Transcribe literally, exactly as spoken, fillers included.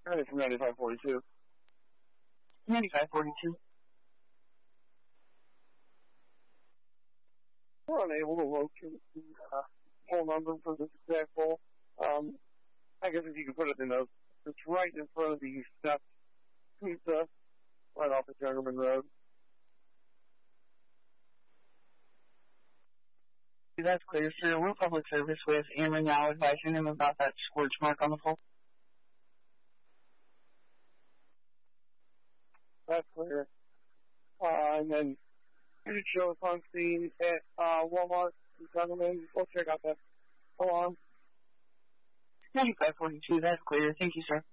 Ready from ninety-five forty-two. ninety-five forty-two. We're unable to locate the uh, whole number for this exact pole. Um, I guess if you could put it in a, it's right in front of the steps, pizza, right off the Juggerman Road. That's clear, sir. We're public service with Ameren now advising him about that scorch mark on the pole. That's clear. Uh, and then you should show us on scene at uh, Walmart in Juggerman. We'll check out that alarm. ninety-five forty-two, that's clear. Thank you, sir.